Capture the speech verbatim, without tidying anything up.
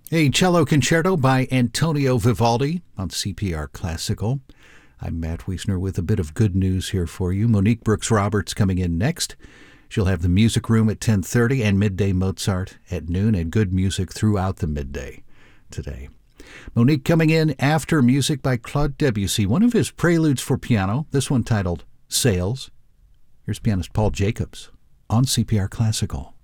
A cello concerto by Antonio Vivaldi on C P R Classical. I'm Matt Wiesner with a bit of good news here for you. Monique Brooks-Roberts coming in next. She'll have the Music Room at ten thirty and Midday Mozart at noon, and good music throughout the midday today. Monique coming in after music by Claude Debussy, one of his preludes for piano, this one titled Sails. Here's pianist Paul Jacobs on C P R Classical.